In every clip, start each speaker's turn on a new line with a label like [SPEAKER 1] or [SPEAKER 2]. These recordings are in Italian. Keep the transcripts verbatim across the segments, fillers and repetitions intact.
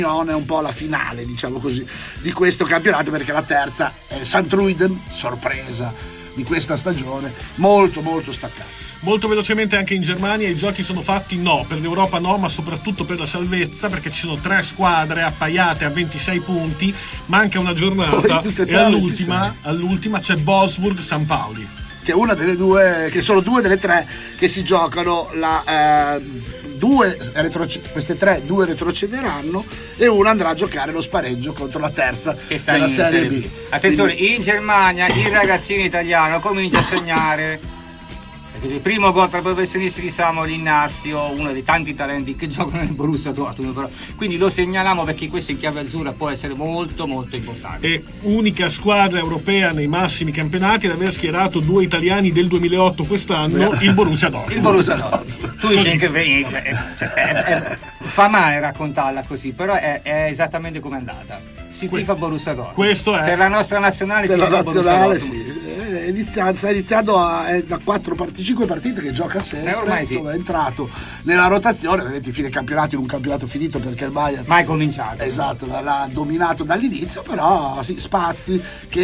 [SPEAKER 1] è un po' la finale, diciamo così, di questo campionato, perché la terza è il Santruiden, sorpresa di questa stagione, molto molto staccata.
[SPEAKER 2] Molto velocemente anche in Germania i giochi sono fatti, no, per l'Europa no, ma soprattutto per la salvezza, perché ci sono tre squadre appaiate a ventisei punti, manca una giornata e all'ultima, all'ultima c'è Wolfsburg-San Pauli.
[SPEAKER 1] Che è una delle due, che sono due delle tre che si giocano, la, eh, due retroc- queste tre, due retrocederanno e una andrà a giocare lo spareggio contro la terza della Serie B.
[SPEAKER 3] Attenzione, quindi in Germania il ragazzino italiano comincia a segnare. Il primo gol tra i professionisti di Samuel Inassio, uno dei tanti talenti che giocano nel Borussia Dortmund, però. Quindi lo segnaliamo perché questo in chiave azzurra può essere molto molto importante.
[SPEAKER 2] E unica squadra europea nei massimi campionati ad aver schierato due italiani del duemilaotto quest'anno, il Borussia Dortmund.
[SPEAKER 1] Il Borussia Dortmund.
[SPEAKER 3] Tu dici che vedi, cioè, è, è, fa male raccontarla così, però è, è esattamente come è andata. Si tifa Borussia Dortmund.
[SPEAKER 2] Questo è
[SPEAKER 3] per la nostra nazionale.
[SPEAKER 1] Per
[SPEAKER 3] si
[SPEAKER 1] la nazionale
[SPEAKER 3] sì.
[SPEAKER 1] È iniziato, sta iniziando a, è da quattro partite, cinque partite che gioca sempre.
[SPEAKER 3] Eh, ormai sì.
[SPEAKER 1] È entrato nella rotazione, vedete, fine campionato, in un campionato finito perché il Bayern
[SPEAKER 3] mai cominciato.
[SPEAKER 1] Esatto, l'ha dominato dall'inizio, però sì, spazi che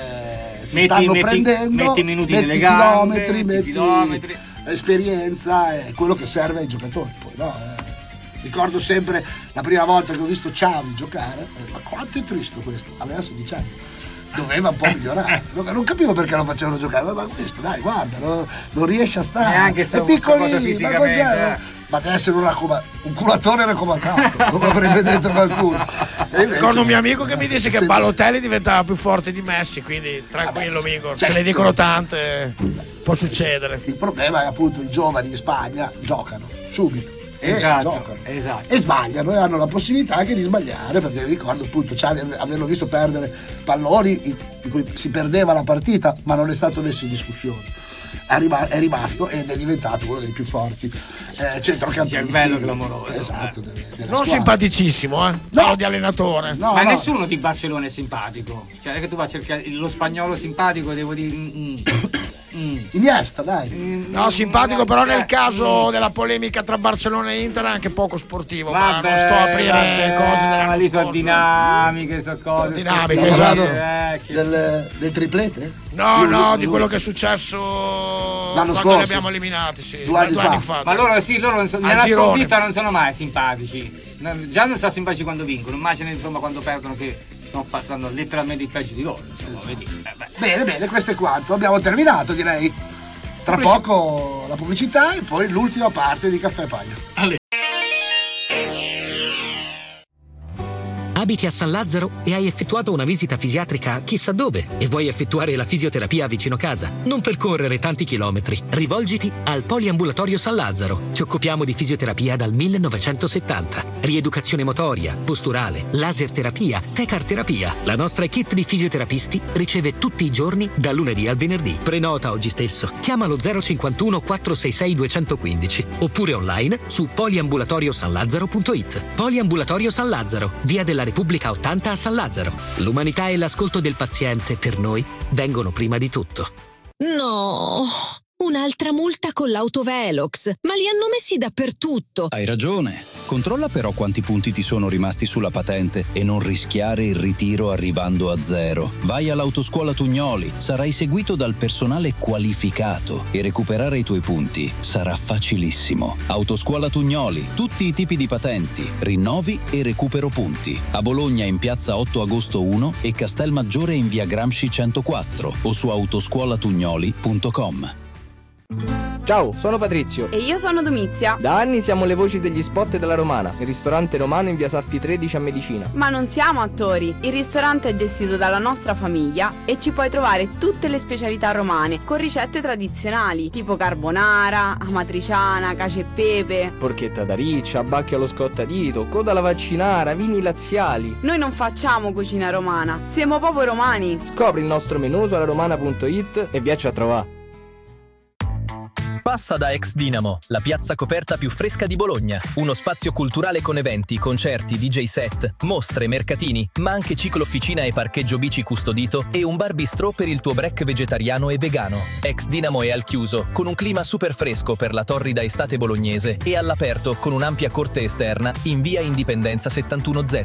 [SPEAKER 1] eh, si
[SPEAKER 3] metti,
[SPEAKER 1] stanno
[SPEAKER 3] metti,
[SPEAKER 1] prendendo,
[SPEAKER 3] metti minuti
[SPEAKER 1] metti
[SPEAKER 3] nelle
[SPEAKER 1] chilometri,
[SPEAKER 3] gambe,
[SPEAKER 1] metti
[SPEAKER 3] chilometri.
[SPEAKER 1] esperienza, è quello che serve ai giocatori. Poi, no? eh. Ricordo sempre la prima volta che ho visto Xavi giocare, ma quanto è triste questo, aveva sedici anni, doveva un po' migliorare, non capivo perché lo facevano giocare, ma questo dai guarda, non, non riesce a stare,
[SPEAKER 3] neanche
[SPEAKER 1] è piccolino, ma cos'è?
[SPEAKER 3] eh.
[SPEAKER 1] Ma deve essere un, raccoma- un culatore raccomandato, come avrebbe detto qualcuno.
[SPEAKER 4] Ricordo un mio amico che mi disse che
[SPEAKER 1] se...
[SPEAKER 4] Balotelli diventava più forte di Messi, quindi tranquillo amico,
[SPEAKER 1] cioè,
[SPEAKER 4] se ne dicono tante, può succedere.
[SPEAKER 1] Il problema è appunto i giovani in Spagna giocano subito. E
[SPEAKER 3] esatto,
[SPEAKER 1] giocano
[SPEAKER 3] esatto.
[SPEAKER 1] E sbagliano e hanno la possibilità anche di sbagliare, perché vi ricordo appunto Xavi averlo visto perdere palloni in cui si perdeva la partita ma non è stato messo in discussione, è, rima- è rimasto ed è diventato uno dei più forti eh, centrocampisti,
[SPEAKER 3] cervello clamoroso,
[SPEAKER 1] esatto,
[SPEAKER 3] eh.
[SPEAKER 1] delle, della
[SPEAKER 4] non
[SPEAKER 1] squadra.
[SPEAKER 4] Simpaticissimo, eh? No, di allenatore,
[SPEAKER 1] no,
[SPEAKER 3] ma
[SPEAKER 1] no.
[SPEAKER 3] nessuno di Barcellona è simpatico, cioè è che tu vai a cercare lo spagnolo simpatico, devo dire mm, mm.
[SPEAKER 1] Iniesta, dai.
[SPEAKER 3] Mm,
[SPEAKER 4] no, simpatico, però nel caso
[SPEAKER 3] mm.
[SPEAKER 4] della polemica tra Barcellona e Inter è anche poco sportivo,
[SPEAKER 3] vabbè,
[SPEAKER 4] ma non sto a aprire
[SPEAKER 3] vabbè,
[SPEAKER 4] cose della
[SPEAKER 3] ma lì sono dinamiche, sono cose
[SPEAKER 4] dinamiche,
[SPEAKER 3] esatto.
[SPEAKER 1] del, del triplete?
[SPEAKER 4] No,
[SPEAKER 1] Lui,
[SPEAKER 4] no,
[SPEAKER 1] lui,
[SPEAKER 4] di quello che è successo
[SPEAKER 1] l'anno
[SPEAKER 4] quando
[SPEAKER 1] scorso
[SPEAKER 4] li abbiamo eliminati, sì,
[SPEAKER 1] due anni,
[SPEAKER 4] due
[SPEAKER 1] fa.
[SPEAKER 4] anni fa.
[SPEAKER 3] Ma loro sì, loro non so, nella
[SPEAKER 4] girone.
[SPEAKER 3] sconfitta non sono mai simpatici. Già non sono simpatici quando vincono, immagina insomma quando perdono che stanno passando letteralmente il peggio di loro. Insomma, vedi. Eh, beh.
[SPEAKER 1] Bene, bene, questo è quanto. Abbiamo terminato, direi. Tra
[SPEAKER 2] Pubblici-
[SPEAKER 1] poco la pubblicità e poi l'ultima parte di Caffè Paglia.
[SPEAKER 2] Ale.
[SPEAKER 5] Abiti a San Lazzaro e hai effettuato una visita fisiatrica chissà dove e vuoi effettuare la fisioterapia vicino casa? Non percorrere tanti chilometri. Rivolgiti al Poliambulatorio San Lazzaro. Ci occupiamo di fisioterapia dal millenovecentosettanta. Rieducazione motoria, posturale, laser terapia, tecar terapia. La nostra equipe di fisioterapisti riceve tutti i giorni dal lunedì al venerdì. Prenota oggi stesso. Chiamalo zero cinquantuno quattrocentosessantai duecentoquindici oppure online su poliambulatoriosanlazzaro punto it. Poliambulatorio San Lazzaro, via della Repubblica ottanta a San Lazzaro. L'umanità e l'ascolto del paziente per noi vengono prima di tutto.
[SPEAKER 6] No, un'altra multa con l'autovelox, ma li hanno messi dappertutto.
[SPEAKER 7] Hai ragione. Controlla però quanti punti ti sono rimasti sulla patente e non rischiare il ritiro arrivando a zero. Vai all'Autoscuola Tugnoli, sarai seguito dal personale qualificato e recuperare i tuoi punti sarà facilissimo. Autoscuola Tugnoli, tutti i tipi di patenti, rinnovi e recupero punti. A Bologna in piazza otto agosto uno e Castelmaggiore in via Gramsci centoquattro o su autoscuolatugnoli punto com.
[SPEAKER 8] Ciao, sono Patrizio.
[SPEAKER 9] E io sono Domizia.
[SPEAKER 8] Da anni siamo le voci degli spot della Romana, il ristorante romano in via Saffi tredici a Medicina.
[SPEAKER 9] Ma non siamo attori. Il ristorante è gestito dalla nostra famiglia e ci puoi trovare tutte le specialità romane con ricette tradizionali tipo carbonara, amatriciana, cacio e pepe,
[SPEAKER 8] porchetta da riccia, bacchio allo scottadito, coda alla vaccinara, vini laziali.
[SPEAKER 9] Noi non facciamo cucina romana, siamo proprio romani.
[SPEAKER 8] Scopri il nostro menù su alaromana punto it e viaci a trovare.
[SPEAKER 10] Passa da Ex Dinamo, la piazza coperta più fresca di Bologna. Uno spazio culturale con eventi, concerti, D J set, mostre, mercatini, ma anche ciclo-officina e parcheggio bici custodito e un bar bistrò per il tuo break vegetariano e vegano. Ex Dinamo è al chiuso, con un clima super fresco per la torrida estate bolognese e all'aperto con un'ampia corte esterna in via Indipendenza settantuno Z.